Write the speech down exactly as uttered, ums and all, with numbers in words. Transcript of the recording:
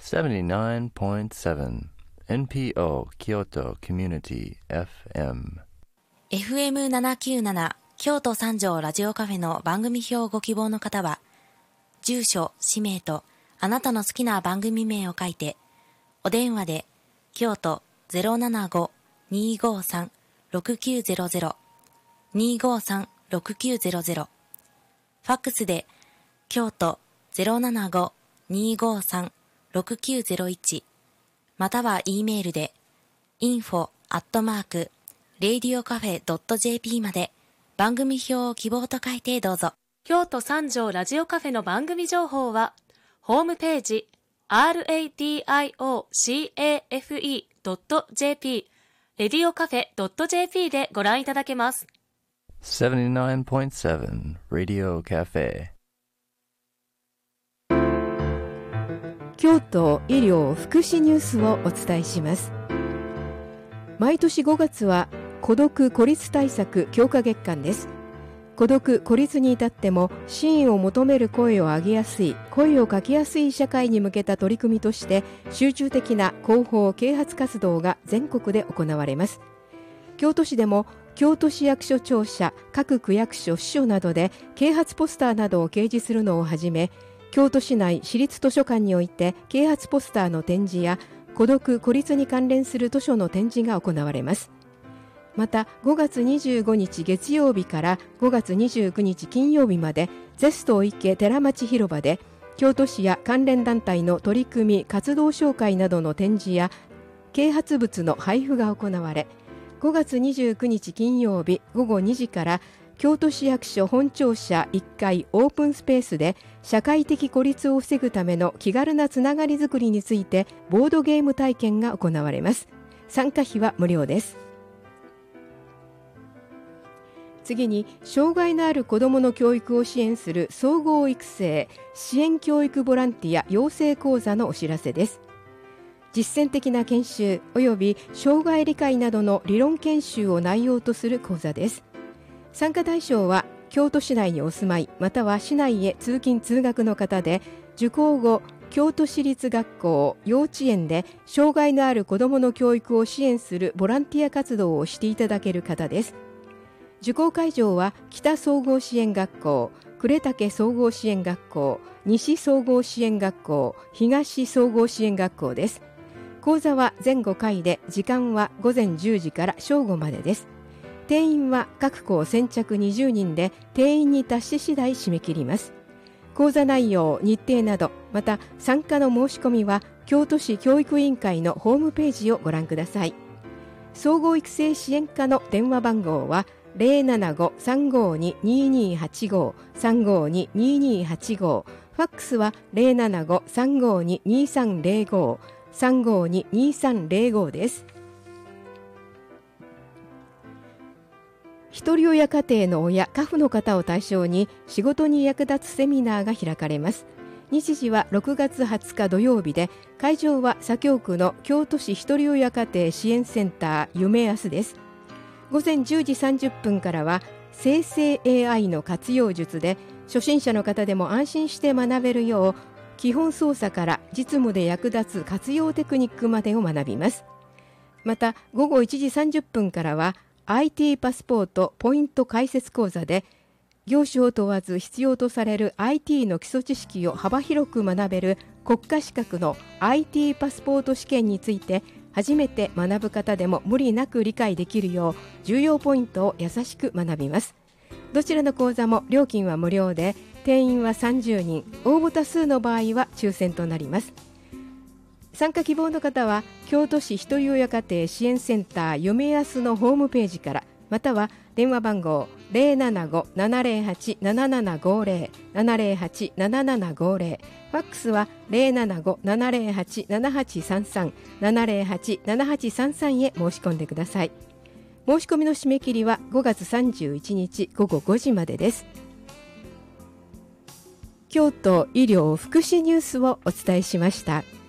セブンティナインポイントセブン エヌピーオー Kyoto Community エフエムエフエムななきゅうなな 京都三条ラジオカフェの番組表をご希望の方は、住所、氏名とあなたの好きな番組名を書いて、お電話で京都 ゼロななご にーごーさん ろくきゅうゼロゼロ にーごーさん ろくきゅうゼロゼロ、ファックスで京都 ゼロななご にーごーさん ろくきゅうゼロいち、または E メールで インフォ アットマーク レイディオカフェ ドット ジェーピー まで番組表を希望と書いてどうぞ。 京都三条ラジオカフェの番組情報はホームページ ラディオカフェ ドット ジェーピー レディオカフェ ドット ジェーピー でご覧いただけます。 セブンティナインポイントセブン Radio Cafe。 京都医療福祉ニュースをお伝えします。毎年ごがつは孤独・孤立対策強化月間です。孤独・孤立に至っても支援を求める声を上げやすい、声をかけやすい社会に向けた取り組みとして集中的な広報啓発活動が全国で行われます。京都市でも京都市役所庁舎、各区役所支所などで啓発ポスターなどを掲示するのをはじめ、京都市内市立図書館において啓発ポスターの展示や孤独・孤立に関連する図書の展示が行われます。またごがつにじゅうごにち月曜日からごがつにじゅうくにち金曜日までゼスト池寺町広場で京都市や関連団体の取り組み活動紹介などの展示や啓発物の配布が行われ、ごがつにじゅうくにち金曜日ごごにじから京都市役所本庁舎いっかいオープンスペースで社会的孤立を防ぐための気軽なつながりづくりについてボードゲーム体験が行われます。参加費は無料です。次に、障害のある子どもの教育を支援する総合育成支援教育ボランティア養成講座のお知らせです。実践的な研修及び障害理解などの理論研修を内容とする講座です。参加対象は京都市内にお住まいまたは市内へ通勤通学の方で、受講後京都市立学校幼稚園で障害のある子どもの教育を支援するボランティア活動をしていただける方です。受講会場は北総合支援学校、呉竹総合支援学校、西総合支援学校、東総合支援学校です。講座は全ごかいで、時間はごぜんじゅうじから正午までです。定員は各校先着にじゅうにんで、定員に達し次第締め切ります。講座内容、日程など、また参加の申し込みは京都市教育委員会のホームページをご覧ください。総合育成支援課の電話番号はゼロななご さんごに にーにーはちご さんごに にーにーはちご、ファックスはゼロななご さんごに にーさんゼロご さんごに にーさんゼロごです。ひとり親家庭の親、家父の方を対象に仕事に役立つセミナーが開かれます。日時はろくがつはつか土曜日で、会場は左京区の京都市ひとり親家庭支援センター夢明日です。ごぜんじゅうじさんじゅっぷんからは生成 エーアイ の活用術で、初心者の方でも安心して学べるよう基本操作から実務で役立つ活用テクニックまでを学びます。またごごいちじさんじゅっぷんからは アイティー パスポートポイント解説講座で、業種を問わず必要とされる アイティー の基礎知識を幅広く学べる国家資格の アイティー パスポート試験について、初めて学ぶ方でも無理なく理解できるよう重要ポイントを優しく学びます。どちらの講座も料金は無料で、定員はさんじゅうにん、応募多数の場合は抽選となります。参加希望の方は京都市ひとり親家庭支援センター夢安のホームページから、または電話番号 ゼロななご ななゼロはち ななななごゼロ ななゼロはち ななななごゼロ、ファックスはゼロななご ななゼロはち ななはちさんさん ななゼロはち ななはちさんさんへ申し込んでください。申し込みの締め切りはごがつさんじゅういちにちごごごじまでです。京都医療福祉ニュースをお伝えしました。